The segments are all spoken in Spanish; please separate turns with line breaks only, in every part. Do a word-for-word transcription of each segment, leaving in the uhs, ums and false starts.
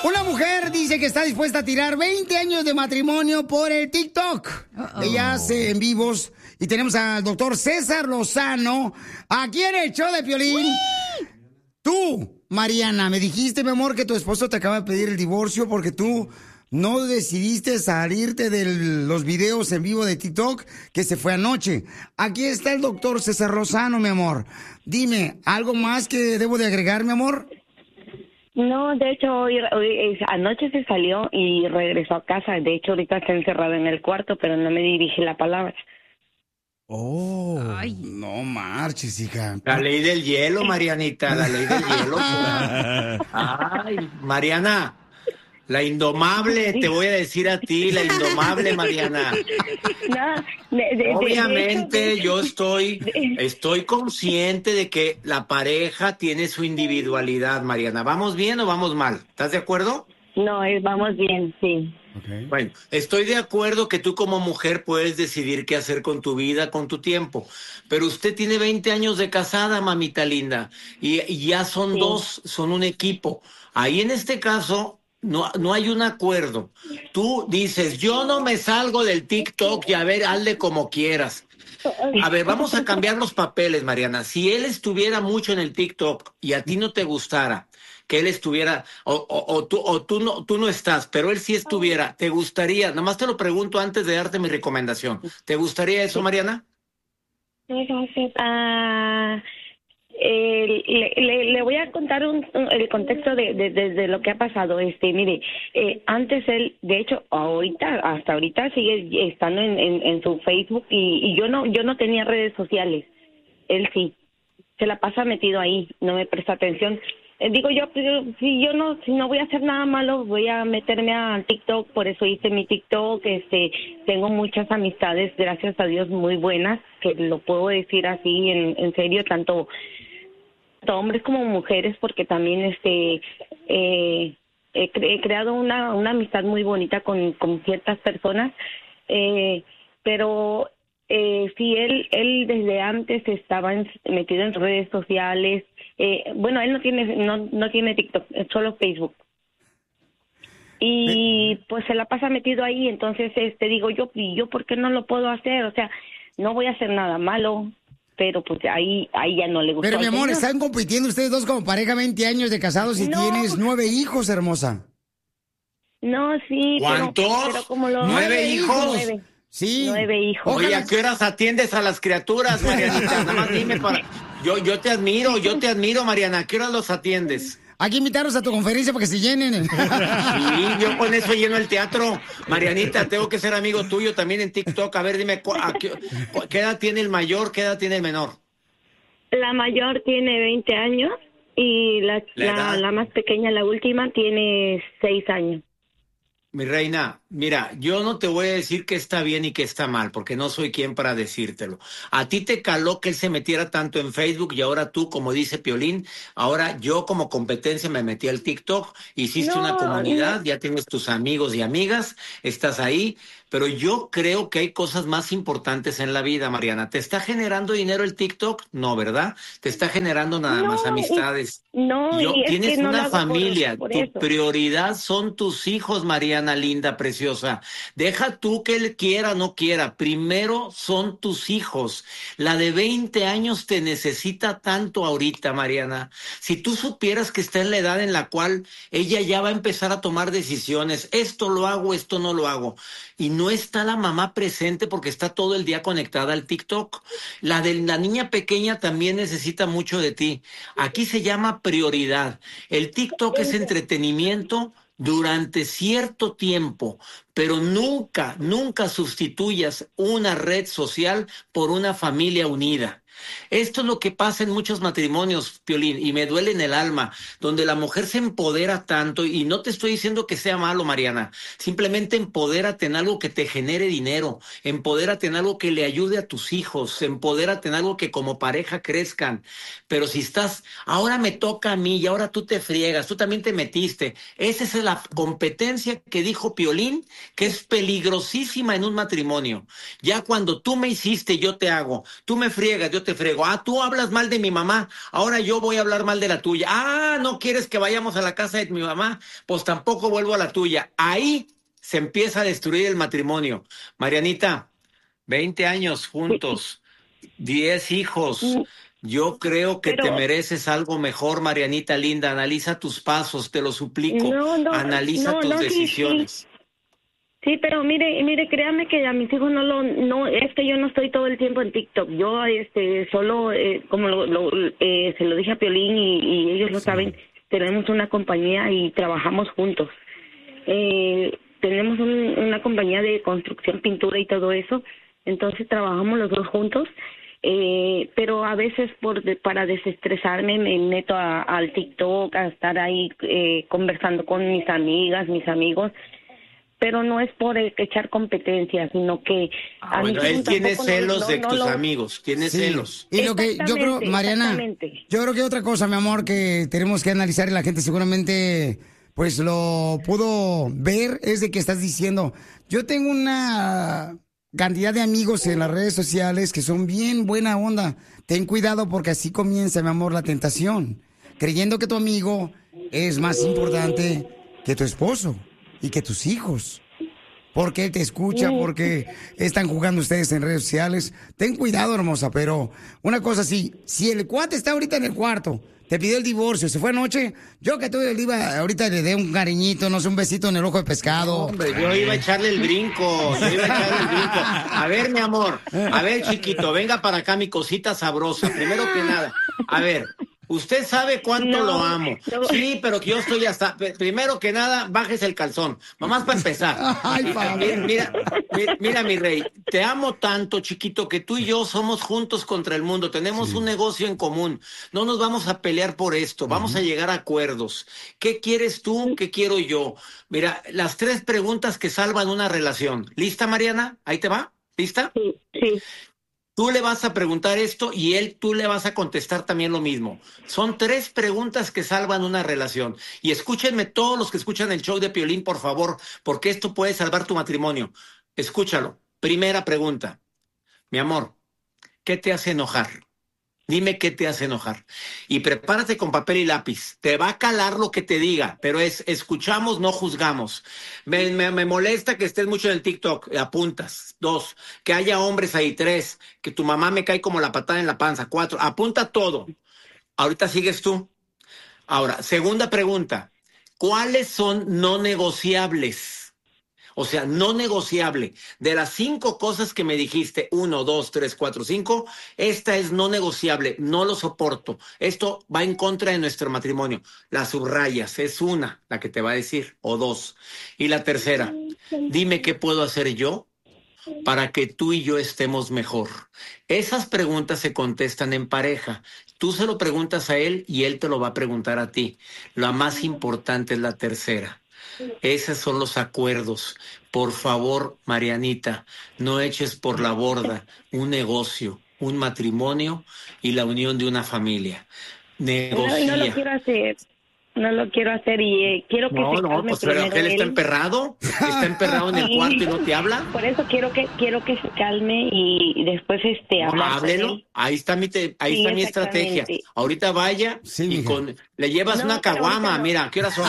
Una mujer dice que está dispuesta a tirar veinte años de matrimonio por el TikTok. Uh-oh. Ella hace en vivos y tenemos al doctor César Lozano aquí en el show de Piolín. ¡Wii! Tú, Mariana, me dijiste, mi amor, que tu esposo te acaba de pedir el divorcio porque tú no decidiste salirte de los videos en vivo de TikTok que se fue anoche. Aquí está el doctor César Lozano, mi amor. Dime, ¿algo más que debo de agregar, mi amor?
No, de hecho, hoy, hoy anoche se salió y regresó a casa. De hecho, ahorita está encerrado en el cuarto, pero no me dirige la palabra.
Oh, ay, no marches, hija.
La ley del hielo, Marianita, la ley del hielo. Ay, Mariana, la indomable, te voy a decir a ti, la indomable, Mariana.
No, de, de,
Obviamente
de, de,
yo estoy, estoy consciente de que la pareja tiene su individualidad, Mariana. ¿Vamos bien o vamos mal? ¿Estás de acuerdo?
No, vamos bien, sí.
Okay. Bueno, estoy de acuerdo que tú como mujer puedes decidir qué hacer con tu vida, con tu tiempo, pero usted tiene veinte años de casada, mamita linda, y, y ya son sí. dos, son un equipo. Ahí en este caso no, no hay un acuerdo. Tú dices, yo no me salgo del TikTok y a ver, hazle como quieras. A ver, vamos a cambiar los papeles, Mariana. Si él estuviera mucho en el TikTok y a ti no te gustara, que él estuviera, o, o, o, tú, o tú, no, tú no estás, pero él sí estuviera, ¿te gustaría? Nada más te lo pregunto antes de darte mi recomendación. ¿Te gustaría eso, Mariana?
Ah, eh, le, le, le voy a contar un, un, el contexto de, de, de, de lo que ha pasado. Este, mire, eh, antes él, de hecho, ahorita, hasta ahorita sigue estando en, en, en su Facebook y, y yo no, yo no tenía redes sociales. Él sí, se la pasa metido ahí, no me presta atención. Eh, digo yo, si yo no, si no voy a hacer nada malo, voy a meterme a TikTok, por eso hice mi TikTok. Este, tengo muchas amistades, gracias a Dios, muy buenas, que lo puedo decir así en, en serio, tanto, tanto hombres como mujeres, porque también este, eh, he, he creado una, una amistad muy bonita con, con ciertas personas, eh, pero eh, sí, él, él desde antes estaba en, metido en redes sociales. Eh, bueno, él no tiene no no tiene TikTok, es solo Facebook. Y pues se la pasa metido ahí, entonces este digo yo, ¿y yo por qué no lo puedo hacer? O sea, no voy a hacer nada malo, pero pues ahí ahí ya no le gusta.
Pero mi amor, están compitiendo ustedes dos como pareja, veinte años de casados y no. Tienes nueve hijos, hermosa.
No, sí,
¿cuántos?
Pero, pero como lo
¿Nueve hijos?
Nueve.
Sí.
Nueve hijos.
Oye, ¿a qué horas atiendes a las criaturas, Marianita? Nada más dime para... Yo, yo te admiro, yo te admiro, Mariana. ¿A qué horas los atiendes?
Hay que invitarlos a tu conferencia para que se llenen.
Sí, yo con eso lleno el teatro. Marianita, tengo que ser amigo tuyo también en TikTok. A ver, dime, ¿a qué, ¿qué edad tiene el mayor? ¿Qué edad tiene el menor?
La mayor tiene veinte años y la,
la,
la, la más pequeña, la última, tiene seis años.
Mi reina, mira, yo no te voy a decir que está bien y que está mal, porque no soy quien para decírtelo. A ti te caló que él se metiera tanto en Facebook y ahora tú, como dice Piolín, ahora yo como competencia me metí al TikTok, hiciste no, una comunidad, no. Ya tienes tus amigos y amigas, estás ahí, pero yo creo que hay cosas más importantes en la vida, Mariana. ¿Te está generando dinero el TikTok? No, ¿verdad? Te está generando nada
no,
más amistades.
No,
yo,
y es
tienes
que no
una familia,
por, por
tu
eso.
prioridad son tus hijos, Mariana linda, preciosa. Deja tú que él quiera o no quiera, primero son tus hijos. La de veinte años te necesita tanto ahorita, Mariana. Si tú supieras que está en la edad en la cual ella ya va a empezar a tomar decisiones, esto lo hago, esto no lo hago, y no está la mamá presente porque está todo el día conectada al TikTok. La de la niña pequeña también necesita mucho de ti. Aquí se llama prioridad. El TikTok es entretenimiento durante cierto tiempo, pero nunca, nunca sustituyas una red social por una familia unida. Esto es lo que pasa en muchos matrimonios, Piolín, y me duele en el alma, donde la mujer se empodera tanto, y no te estoy diciendo que sea malo, Mariana, simplemente empodérate en algo que te genere dinero, empodérate en algo que le ayude a tus hijos, empodérate en algo que como pareja crezcan, pero si estás, ahora me toca a mí y ahora tú te friegas, tú también te metiste, esa es la competencia que dijo Piolín, que es peligrosísima en un matrimonio. Ya cuando tú me hiciste, yo te hago, tú me friegas, yo te te frego. Ah, tú hablas mal de mi mamá, ahora yo voy a hablar mal de la tuya. Ah, ¿no quieres que vayamos a la casa de mi mamá? Pues tampoco vuelvo a la tuya. Ahí se empieza a destruir el matrimonio. Marianita, veinte años juntos, diez hijos. Yo creo que
Pero,
te mereces algo mejor, Marianita linda. Analiza tus pasos, te lo suplico.
No, no,
Analiza
no,
tus
no, sí,
decisiones.
Sí. Sí, pero mire, mire, créame que a mis hijos no lo, no, es que yo no estoy todo el tiempo en TikTok. Yo, este, solo, eh, como lo, lo eh, se lo dije a Piolín y, y ellos lo sí. saben, tenemos una compañía y trabajamos juntos. Eh, tenemos un, una compañía de construcción, pintura y todo eso, entonces trabajamos los dos juntos. Eh, pero a veces por de, para desestresarme me meto a, al TikTok a estar ahí eh, conversando con mis amigas, mis amigos. Pero no es por echar competencia, sino que...
Ah, bueno, él tiene celos no, de no, tus no, amigos, tiene
sí.
celos.
Y lo que yo creo, Mariana, yo creo que otra cosa, mi amor, que tenemos que analizar y la gente seguramente pues lo pudo ver, es de que estás diciendo, yo tengo una cantidad de amigos en las redes sociales que son bien buena onda. Ten cuidado porque así comienza, mi amor, la tentación. Creyendo que tu amigo es más importante que tu esposo y que tus hijos. Porque él te escucha, porque están jugando ustedes en redes sociales. Ten cuidado, hermosa, pero una cosa sí, si el cuate está ahorita en el cuarto, te pidió el divorcio, se fue anoche, yo que tú le iba, ahorita le dé un cariñito, no sé, un besito en el ojo de pescado.
Hombre, yo iba a echarle el brinco, yo iba a echarle el brinco. A ver, mi amor, a ver, chiquito, venga para acá, mi cosita sabrosa. Primero que nada, a ver, usted sabe cuánto no, lo amo. No. Sí, pero que yo estoy hasta... Primero que nada, bájese el calzón. Mamás para empezar.
Ay,
mira, mira, mira, mira, mi rey, te amo tanto, chiquito, que tú y yo somos juntos contra el mundo. Tenemos sí. un negocio en común. No nos vamos a pelear por esto. Vamos uh-huh. a llegar a acuerdos. ¿Qué quieres tú? ¿Qué quiero yo? Mira, las tres preguntas que salvan una relación. ¿Lista, Mariana? ¿Ahí te va? ¿Lista?
Sí, sí.
Tú le vas a preguntar esto y él, tú le vas a contestar también lo mismo. Son tres preguntas que salvan una relación. Y escúchenme todos los que escuchan el show de Piolín, por favor, porque esto puede salvar tu matrimonio. Escúchalo. Primera pregunta. Mi amor, ¿qué te hace enojar? Dime qué te hace enojar. Y prepárate con papel y lápiz. Te va a calar lo que te diga, pero es escuchamos, no juzgamos. Me, me, me molesta que estés mucho en el TikTok. Apuntas. Dos, que haya hombres ahí. Tres, que tu mamá me cae como la patada en la panza. Cuatro, apunta todo. Ahorita sigues tú. Ahora, segunda pregunta. ¿Cuáles son no negociables? O sea, no negociable. De las cinco cosas que me dijiste, uno, dos, tres, cuatro, cinco, esta es no negociable, no lo soporto. Esto va en contra de nuestro matrimonio. La subrayas, es una la que te va a decir, o dos. Y la tercera, dime qué puedo hacer yo para que tú y yo estemos mejor. Esas preguntas se contestan en pareja. Tú se lo preguntas a él y él te lo va a preguntar a ti. La más importante es la tercera. Esos son los acuerdos. Por favor, Marianita, no eches por la borda un negocio, un matrimonio y la unión de una familia. Negocia.
No, no lo quiero hacer. No lo quiero hacer y eh, quiero que
no,
se calme
No, pues pero que él está emperrado, está emperrado en el cuarto y no te habla.
Por eso quiero que quiero que se calme y después este
no,
hablar.
Háblelo, ahí está mi te, ahí sí, está mi estrategia. Ahorita vaya sí, y con le llevas no, una caguama, no. Mira, ¿qué horas son?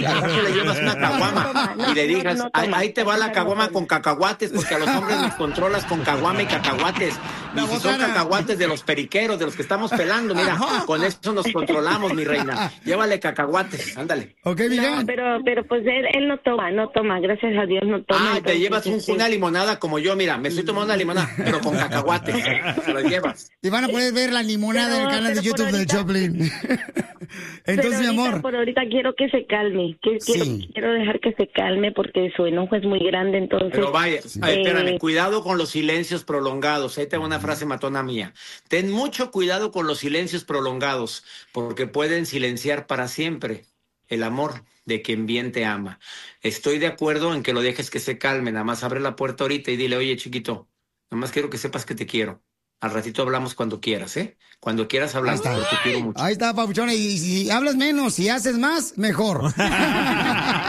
Le llevas una caguama no, y le digas, no, ahí, ahí te va la caguama con cacahuates, porque a los hombres nos controlas con caguama y cacahuates. Y si son cacahuates de los periqueros, de los que estamos pelando, mira, con eso nos controlamos, mi reina. Llévale cacahuates, ándale.
Ok, mira.
No, pero, pero pues él, él no toma, no toma, gracias a Dios no toma.
Ah, entonces, te llevas un, sí. una limonada como yo, mira, me estoy tomando una limonada, pero con cacahuates, se lo llevas.
Y van a poder ver la limonada pero, en el canal de YouTube ahorita, del Choplin. Entonces,
ahorita,
mi amor.
Por ahorita quiero que se calme, que, sí. quiero, quiero dejar que se calme porque su enojo es muy grande, entonces.
Pero vaya, sí. Ay, espérame, eh, cuidado con los silencios prolongados. Ahí te va una frase matona mía. Ten mucho cuidado con los silencios prolongados, porque pueden silenciar para siempre el amor de quien bien te ama. Estoy de acuerdo en que lo dejes que se calme, nada más abre la puerta ahorita y dile, oye, chiquito, nada más quiero que sepas que te quiero. Al ratito hablamos cuando quieras, ¿eh? Cuando quieras hablamos, porque te quiero mucho.
Ahí está, papuchona. Y si hablas menos, si haces más, mejor.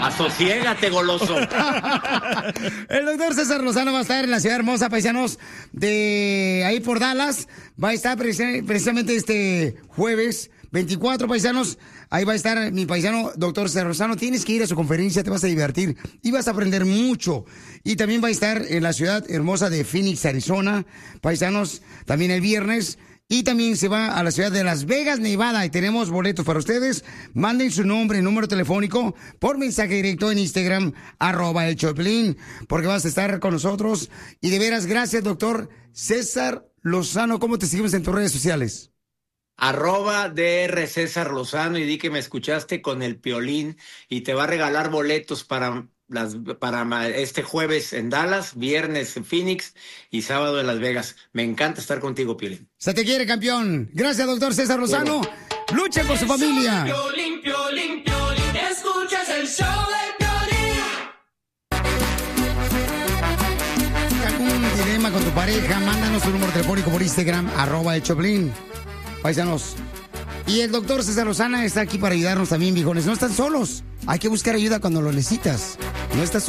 Asociégate, goloso.
El doctor César Lozano va a estar en la ciudad hermosa, paisanos, de ahí por Dallas. Va a estar precisamente este jueves veinticuatro, paisanos. Ahí va a estar mi paisano, doctor César Lozano. Tienes que ir a su conferencia, te vas a divertir y vas a aprender mucho. Y también va a estar en la ciudad hermosa de Phoenix, Arizona, paisanos, también el viernes. Y también se va a la ciudad de Las Vegas, Nevada, y tenemos boletos para ustedes. Manden su nombre y número telefónico por mensaje directo en Instagram, arroba el Choplin, porque vas a estar con nosotros. Y de veras, gracias, doctor César Lozano. ¿Cómo te seguimos en tus redes sociales?
Arroba D R César Lozano, y di que me escuchaste con el Piolín, y te va a regalar boletos para... Las, para este jueves en Dallas, viernes en Phoenix y sábado en Las Vegas. Me encanta estar contigo, Piolín.
Se te quiere, campeón. Gracias, doctor César Lozano. Luche por su familia.
Piolín, Piolín, Piolín. Escuchas el show de Piolín.
¿Algún dilema con tu pareja? Mándanos tu número telefónico por Instagram, arroba el Choplin. Paisanos. Y el doctor César Lozano está aquí para ayudarnos también, viejones. No están solos. Hay que buscar ayuda cuando lo necesitas. No estás